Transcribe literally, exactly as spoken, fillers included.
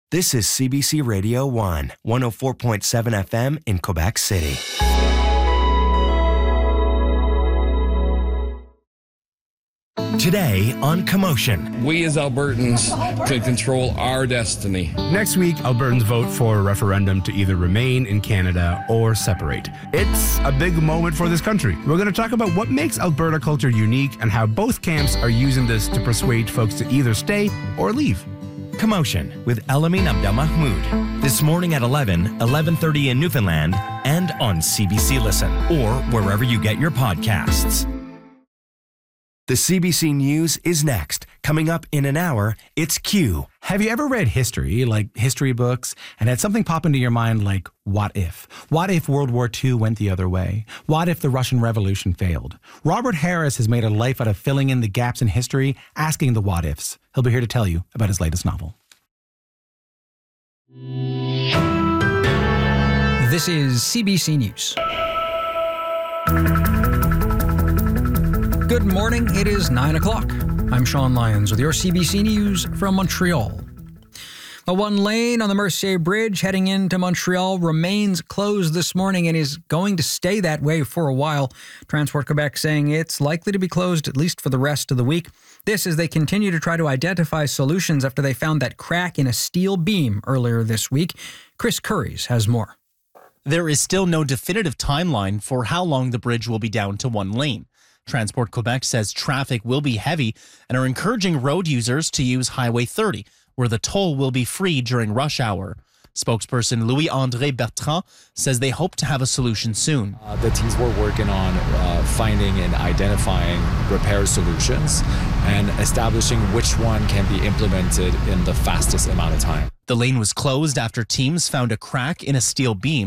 This is C B C Radio one, one oh four point seven F M in Quebec City. Today on Commotion. We as Albertans can control our destiny. Next week, Albertans vote for a referendum to either remain in Canada or separate. It's a big moment for this country. We're going to talk about what makes Alberta culture unique and how both camps are using this to persuade folks to either stay or leave. Commotion with Elamin Abdelmahmoud. This morning at eleven, eleven thirty in Newfoundland, and on C B C Listen, or wherever you get your podcasts. The C B C News is next. Coming up in an hour, it's Q. Have you ever read history, like history books, and had something pop into your mind like, what if? What if World War Two went the other way? What if the Russian Revolution failed? Robert Harris has made a life out of filling in the gaps in history, asking the what ifs. He'll be here to tell you about his latest novel. This is C B C News. Good morning, it is nine o'clock. I'm Sean Lyons with your C B C News from Montreal. The one lane on the Mercier Bridge heading into Montreal remains closed this morning and is going to stay that way for a while. Transport Quebec saying it's likely to be closed at least for the rest of the week. This as they continue to try to identify solutions after they found that crack in a steel beam earlier this week. Chris Curries has more. There is still no definitive timeline for how long the bridge will be down to one lane. Transport Quebec says traffic will be heavy and are encouraging road users to use Highway thirty, where the toll will be free during rush hour. Spokesperson Louis-André Bertrand says they hope to have a solution soon. Uh, the teams were working on uh, finding and identifying repair solutions and establishing which one can be implemented in the fastest amount of time. The lane was closed after teams found a crack in a steel beam.